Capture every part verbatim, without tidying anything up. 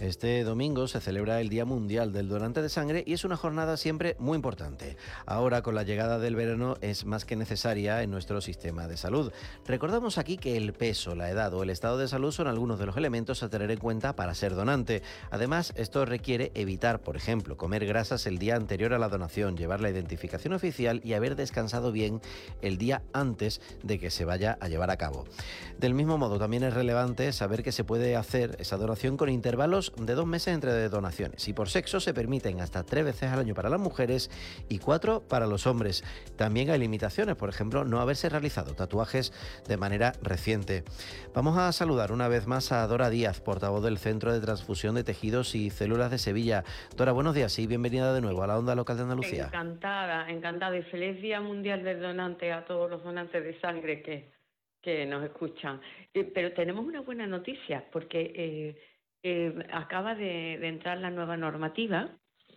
Este domingo se celebra el Día Mundial del Donante de Sangre y es una jornada siempre muy importante. Ahora, con la llegada del verano, es más que necesaria en nuestro sistema de salud. Recordamos aquí que el peso, la edad o el estado de salud son algunos de los elementos a tener en cuenta para ser donante. Además, esto requiere evitar, por ejemplo, comer grasas el día anterior a la donación, llevar la identificación oficial y haber descansado bien el día antes de que se vaya a llevar a cabo. Del mismo modo, también es relevante saber que se puede hacer esa donación con intervalos de dos meses entre donaciones y por sexo se permiten hasta tres veces al año para las mujeres y cuatro para los hombres. También hay limitaciones, por ejemplo, no haberse realizado tatuajes de manera reciente. Vamos a saludar una vez más a Dora Díaz, portavoz del Centro de Transfusión de Tejidos y Células de Sevilla. Dora, buenos días y bienvenida de nuevo a la Onda Local de Andalucía. Encantada, encantada y feliz Día Mundial del Donante a todos los donantes de sangre que, que nos escuchan. Eh, pero tenemos una buena noticia porque eh, eh, acaba de, de entrar la nueva normativa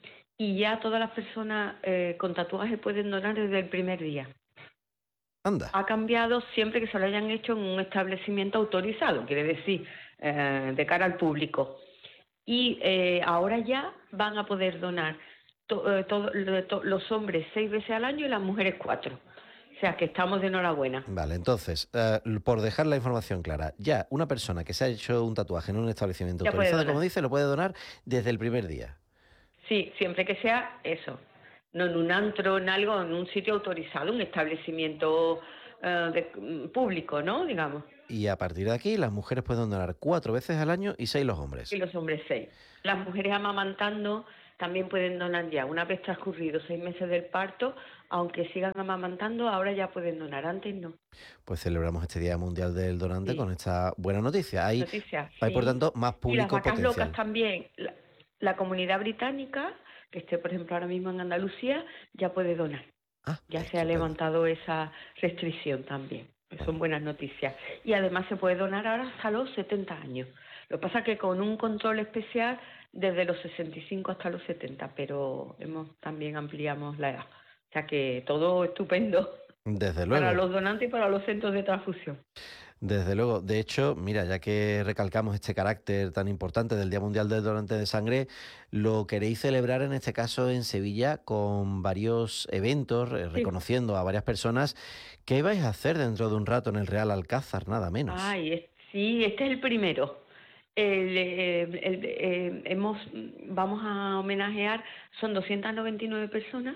y ya todas las personas eh, con tatuajes pueden donar desde el primer día. Anda. Ha cambiado siempre que se lo hayan hecho en un establecimiento autorizado, quiere decir, eh, de cara al público. Y eh, ahora ya van a poder donar to, eh, todo, lo- to- los hombres seis veces al año y las mujeres cuatro. O sea que estamos de enhorabuena. Vale, entonces, eh, por dejar la información clara, ya una persona que se ha hecho un tatuaje en un establecimiento Ya puede autorizado, como donar. dice, lo puede donar desde el primer día. Sí, siempre que sea eso. No en un antro, en algo, en un sitio autorizado, un establecimiento eh, de- mm, público, ¿no? Digamos. Y a partir de aquí, las mujeres pueden donar cuatro veces al año y seis los Y hombres. los hombres seis. Las mujeres amamantando también pueden donar ya. Una vez transcurridos seis meses del parto, aunque sigan amamantando, ahora ya pueden donar. Antes no. Pues celebramos este Día Mundial del Donante con Sí. esta buena noticia. Hay, Noticias, hay por sí. tanto, más Y las público vacas locas potencial. también. La, la comunidad británica, que esté, por ejemplo, ahora mismo en Andalucía, ya puede donar. Ah, Ya se ha estupendo. levantado esa restricción también. Son Bueno, buenas noticias. Y además se puede donar ahora hasta los setenta años. Lo que pasa es que con un control especial desde los sesenta y cinco hasta los setenta, pero hemos también ampliamos la edad. O sea que todo estupendo desde para luego. los donantes y para los centros de transfusión. Desde luego. De hecho, mira, ya que recalcamos este carácter tan importante del Día Mundial del Donante de Sangre, lo queréis celebrar en este caso en Sevilla con varios eventos, eh, Sí. reconociendo a varias personas. ¿Qué vais a hacer dentro de un rato en el Real Alcázar? Nada menos. Ay, es- sí, este es el primero. El, eh, el- eh, hemos, vamos a homenajear, son doscientas noventa y nueve personas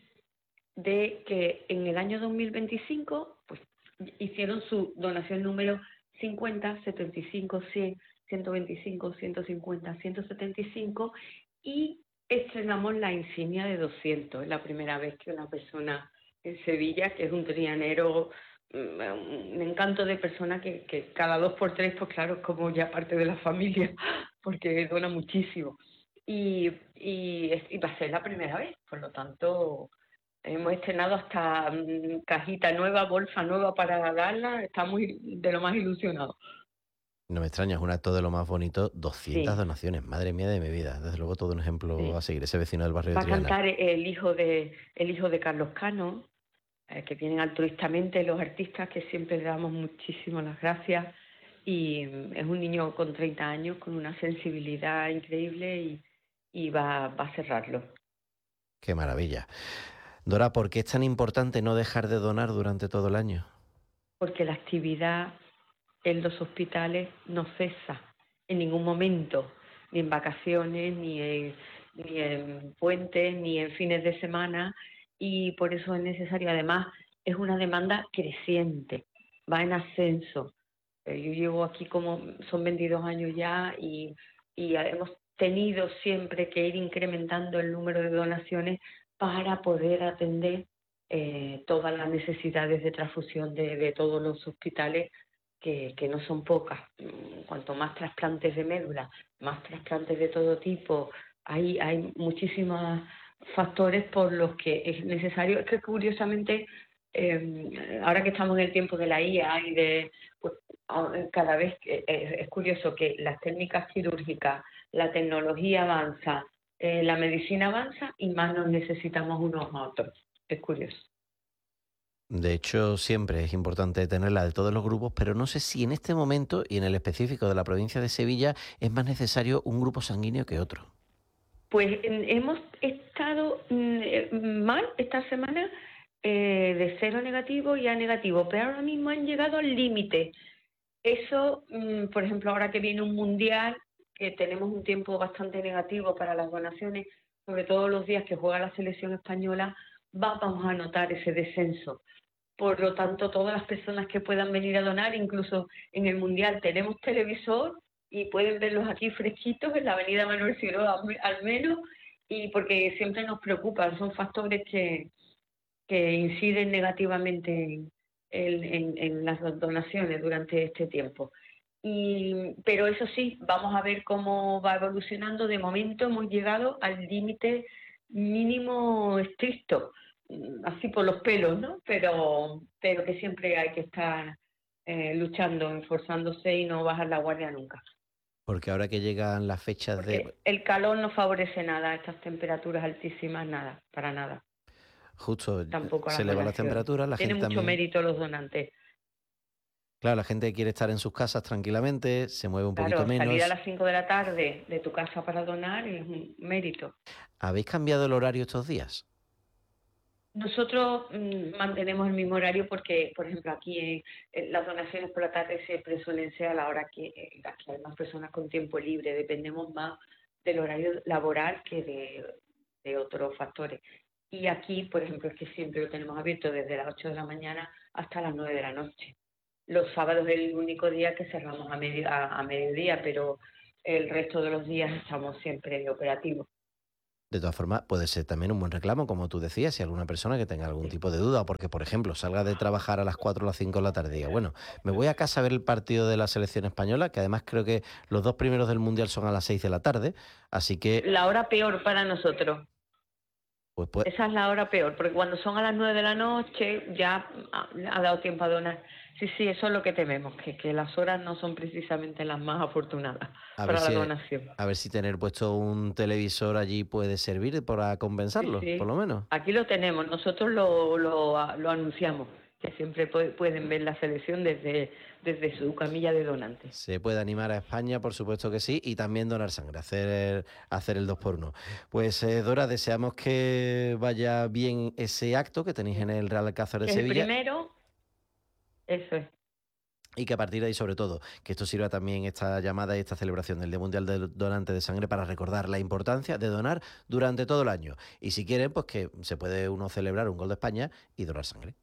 de que en el año dos mil veinticinco pues, hicieron su donación número cincuenta, setenta y cinco, cien, ciento veinticinco, ciento cincuenta, ciento setenta y cinco y estrenamos la insignia de doscientos. Es la primera vez que una persona en Sevilla, que es un trianero, mm, un encanto de persona que, que cada dos por tres, pues claro, es como ya parte de la familia, porque dona muchísimo. Y, y, es- y va a ser la primera vez, por lo tanto hemos estrenado hasta mm, cajita nueva, bolsa nueva para darla. Está muy de lo más ilusionado. No me extraña, es un acto de lo más bonito. Doscientas Sí, donaciones, madre mía de mi vida. Desde luego todo un ejemplo a sí. seguir, ese vecino del barrio de Va a Triana. cantar el hijo de el hijo de Carlos Cano, eh, que vienen altruistamente los artistas que siempre le damos muchísimas las gracias. Y mm, es un niño con treinta años, con una sensibilidad increíble y, y va, va a cerrarlo. Qué maravilla. Dora, ¿por qué es tan importante no dejar de donar durante todo el año? Porque la actividad en los hospitales no cesa en ningún momento, ni en vacaciones, ni en, ni en puentes, ni en fines de semana, y por eso es necesario. Además, es una demanda creciente, va en ascenso. Eh, Yo llevo aquí como, son veintidós años ya y, y hemos tenido siempre que ir incrementando el número de donaciones para poder atender eh, todas las necesidades de transfusión de, de todos los hospitales, que, que no son pocas. Mm, Cuanto más trasplantes de médula, más trasplantes de todo tipo, hay, hay muchísimos factores por los que es necesario. Es que curiosamente, eh, ahora que estamos en el tiempo de la I A y de, pues, a- cada vez que- eh, es curioso que las técnicas quirúrgicas, la tecnología avanza, eh, la medicina avanza y más nos necesitamos unos a otros. Es curioso. De hecho, siempre es importante tenerla de todos los grupos, pero no sé si en este momento y en el específico de la provincia de Sevilla es más necesario un grupo sanguíneo que otro. Pues en- hemos estado mm, eh, mal esta semana, eh, de cero negativo y a negativo, pero ahora mismo han llegado al límite. Eso, mm, por ejemplo, ahora que viene un mundial, que tenemos un tiempo bastante negativo para las donaciones, sobre todo los días que juega la selección española, vamos a notar ese descenso. Por lo tanto, todas las personas que puedan venir a donar, incluso en el mundial tenemos televisor y pueden verlos aquí fresquitos en la avenida Manuel Siro al me- al menos, y porque siempre nos preocupan, son factores que, que inciden negativamente en, en- en- en las donaciones durante este tiempo. Y, pero eso sí, vamos a ver cómo va evolucionando. De momento hemos llegado al límite mínimo estricto, mm, así por los pelos, ¿no? Pero, pero que siempre hay que estar eh, luchando, esforzándose y no bajar la guardia nunca. Porque ahora que llegan las fechas de... Porque el calor no favorece nada, estas temperaturas altísimas, nada, para nada, Justo tampoco a se las elevan las donaciones. temperaturas, la Tiene gente mucho también... mérito los donantes. Claro, la gente quiere estar en sus casas tranquilamente, se mueve un poquito Claro, salir a menos. las cinco de la tarde de tu casa para donar es un mérito. ¿Habéis cambiado el horario estos días? Nosotros mm, mantenemos el mismo horario porque, por ejemplo, aquí eh, eh, las donaciones por la tarde siempre suelen ser a la hora que, eh, las que hay más personas con tiempo libre. Dependemos más del horario laboral que de, de otros factores. Y aquí, por ejemplo, es que siempre lo tenemos abierto desde las ocho de la mañana hasta las nueve de la noche. Los sábados es el único día que cerramos a, medio, a, a mediodía, pero el resto de los días estamos siempre operativos. De todas formas, puede ser también un buen reclamo, como tú decías, si alguna persona que tenga algún Sí. tipo de duda, o porque, por ejemplo, salga de trabajar a las cuatro o las cinco de la tarde y diga, bueno, me voy a casa a ver el partido de la selección española, que además creo que los dos primeros del Mundial son a las seis de la tarde, así que, La hora peor para nosotros. pues, pues Esa es la hora peor, porque cuando son a las nueve de la noche ya ha, ha dado tiempo a donar. Sí, sí, eso es lo que tememos, que, que las horas no son precisamente las más afortunadas a ver para la si, donación. a ver si tener puesto un televisor allí puede servir para Sí, compensarlo, por sí, lo menos. aquí lo tenemos, nosotros lo, lo, lo anunciamos, que siempre pu- pueden ver la selección desde, desde su camilla de donantes. Se puede animar a España, por supuesto que sí, y también donar sangre, hacer, hacer el dos por uno. Pues eh, Dora, deseamos que vaya bien ese acto que tenéis en el Real Alcázar de Que es el Sevilla primero, eso es. y que a partir de ahí, sobre todo, que esto sirva también esta llamada y esta celebración del Día Mundial del Donante de Sangre para recordar la importancia de donar durante todo el año. Y si quieren, pues que se puede uno celebrar un gol de España y donar sangre.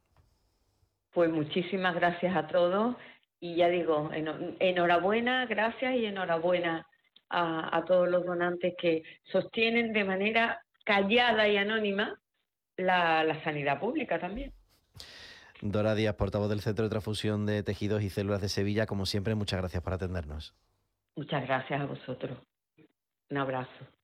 Pues muchísimas gracias a todos y ya digo, eno- enhorabuena, gracias y enhorabuena a, a todos los donantes que sostienen de manera callada y anónima la, la sanidad pública también. Dora Díaz, portavoz del Centro de Transfusión de Tejidos y Células de Sevilla, como siempre, muchas gracias por atendernos. Muchas gracias a vosotros. Un abrazo.